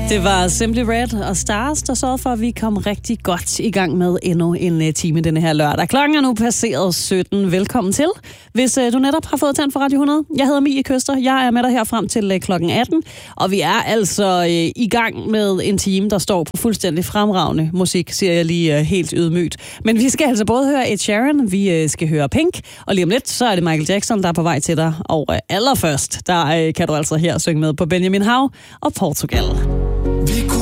Det var Simply Red og Stars, der sørgede for, at vi kom rigtig godt i gang med endnu en time denne her lørdag. Klokken er nu passeret 17. Velkommen til. Hvis du netop har fået tændt for Radio 100. Jeg hedder Mie Køster. Jeg er med dig her frem til klokken 18. Og vi er altså i gang med en time, der står på fuldstændig fremragende musik, siger jeg lige helt ydmygt. Men vi skal altså både høre Ed Sheeran, vi skal høre Pink, og lige om lidt, så er det Michael Jackson, der er på vej til dig. Og allerførst, der kan du altså her synge med på Benjamin Hav og Portugal. Vi kunne